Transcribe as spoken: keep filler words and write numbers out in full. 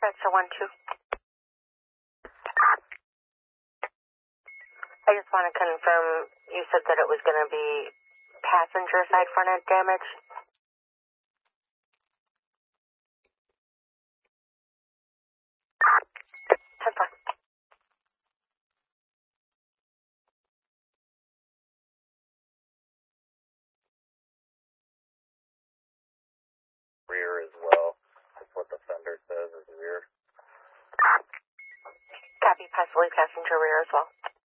That's a one two. I just want to confirm, you said that it was going to be passenger side front end damage? ten four. Rear as well. That's what the fender says is rear. Copy, possibly passenger rear as well.